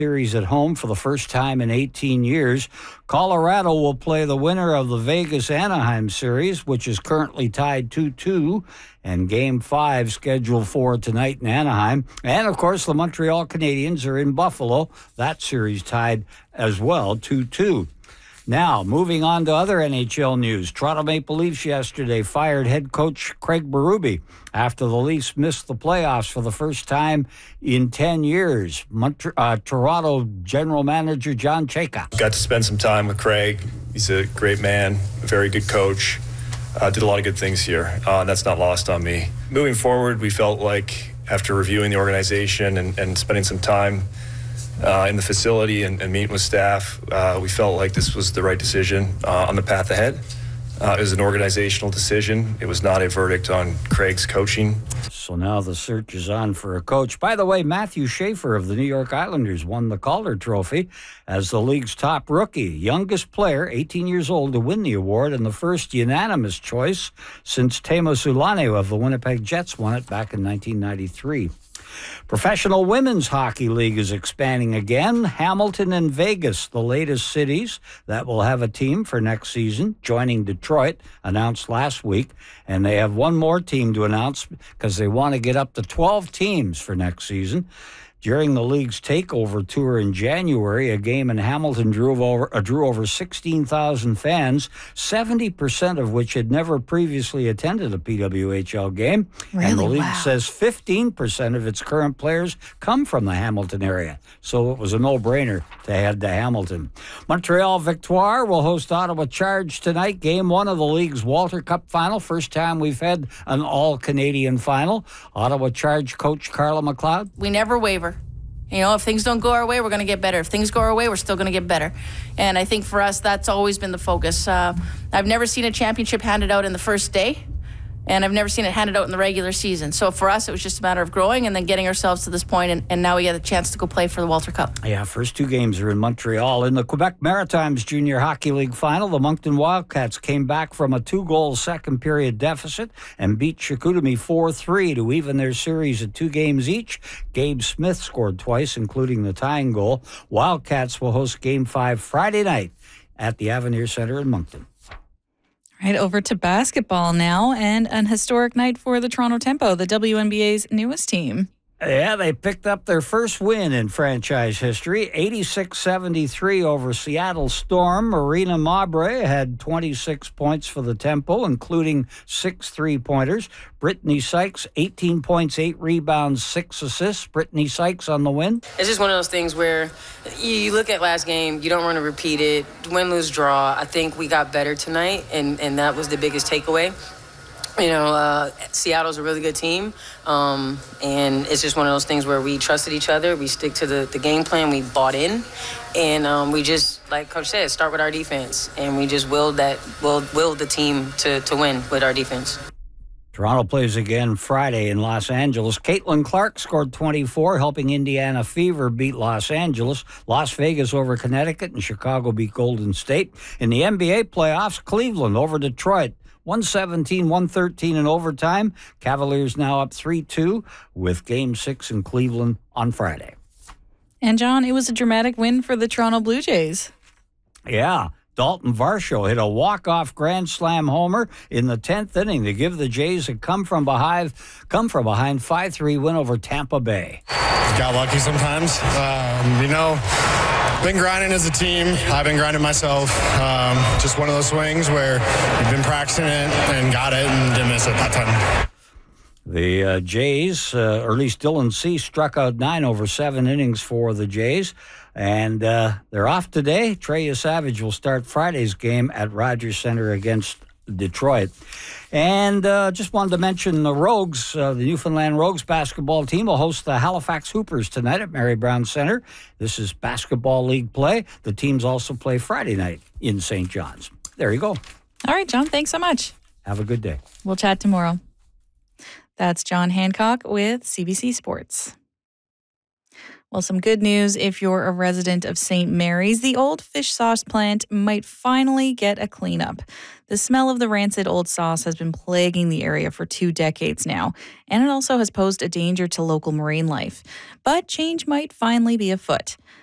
Series at home for the first time in 18 years. Colorado will play the winner of the Vegas-Anaheim series, which is currently tied 2-2, and Game 5 scheduled for tonight in Anaheim. And, of course, the Montreal Canadiens are in Buffalo. That series tied as well, 2-2. Now, moving on to other NHL news. Toronto Maple Leafs yesterday fired head coach Craig Berube after the Leafs missed the playoffs for the first time in 10 years. Toronto general manager John Chayka. Got to spend some time with Craig. He's a great man, a very good coach. Did a lot of good things here. That's not lost on me. Moving forward, we felt like after reviewing the organization and spending some time in the facility and meeting with staff, we felt like this was the right decision on the path ahead. It was an organizational decision. It was not a verdict on Craig's coaching. So now the search is on for a coach. By the way, Matthew Schaefer of the New York Islanders won the Calder Trophy as the league's top rookie, youngest player, 18 years old, to win the award, and the first unanimous choice since Teemu Selanne of the Winnipeg Jets won it back in 1993. Professional Women's Hockey League is expanding again. Hamilton and Vegas, the latest cities that will have a team for next season, joining Detroit, announced last week. And they have one more team to announce because they want to get up to 12 teams for next season. During the league's takeover tour in January, a game in Hamilton drew over 16,000 fans, 70% of which had never previously attended a PWHL game. Really? And the league says 15% of its current players come from the Hamilton area. So it was a no-brainer to head to Hamilton. Montreal Victoire will host Ottawa Charge tonight, game 1 of the league's Walter Cup final. First time we've had an all-Canadian final. Ottawa Charge coach Carla McLeod. We never waver. You know, if things don't go our way, we're going to get better. If things go our way, we're still going to get better. And I think for us, that's always been the focus. I've never seen a championship handed out in the first day, and I've never seen it handed out in the regular season. So for us, it was just a matter of growing and then getting ourselves to this point, and now we get a chance to go play for the Walter Cup. Yeah, first 2 games are in Montreal. In the Quebec Maritimes Junior Hockey League final, the Moncton Wildcats came back from a 2-goal second-period deficit and beat Chicoutimi 4-3 to even their series at 2 games each. Gabe Smith scored twice, including the tying goal. Wildcats will host Game 5 Friday night at the Avenir Centre in Moncton. Right, over to basketball now, and an historic night for the Toronto Tempo, the WNBA's newest team. Yeah, they picked up their first win in franchise history, 86-73 over Seattle Storm. Marina Mabre had 26 points for the Tempo, including 6 3-pointers. Brittany Sykes, 18 points, 8 rebounds, 6 assists. Brittany Sykes on the win. It's just one of those things where you look at last game, you don't want to repeat it. Win, lose, draw. I think we got better tonight, and that was the biggest takeaway. You know, Seattle's a really good team, and it's just one of those things where we trusted each other. We stick to the game plan. We bought in, and we just, like Coach said, start with our defense, and we just willed the team to win with our defense. Toronto plays again Friday in Los Angeles. Caitlin Clark scored 24, helping Indiana Fever beat Los Angeles. Las Vegas over Connecticut, and Chicago beat Golden State. In the NBA playoffs, Cleveland over Detroit. 117-113 in overtime. Cavaliers now up 3-2 with Game 6 in Cleveland on Friday. And, John, it was a dramatic win for the Toronto Blue Jays. Yeah. Dalton Varsho hit a walk-off grand slam homer in the 10th inning to give the Jays a come from behind 5-3 win over Tampa Bay. Got lucky sometimes. Been grinding as a team. I've been grinding myself. Just one of those swings where you've been practicing it and got it and didn't miss it that time. The Jays, or at least Dylan Cease, struck out 9 over 7 innings for the Jays. And they're off today. Treya Savage will start Friday's game at Rogers Center against Detroit. And just wanted to mention the Rogues, the Newfoundland Rogues basketball team will host the Halifax Hoopers tonight at Mary Brown Center. This is basketball league play. The teams also play Friday night in St. John's. There you go. All right, John, thanks so much. Have a good day. We'll chat tomorrow. That's John Hancock with CBC Sports. Well, some good news if you're a resident of St. Mary's. The old fish sauce plant might finally get a cleanup. The smell of the rancid old sauce has been plaguing the area for 2 decades now, and it also has posed a danger to local marine life. But change might finally be afoot.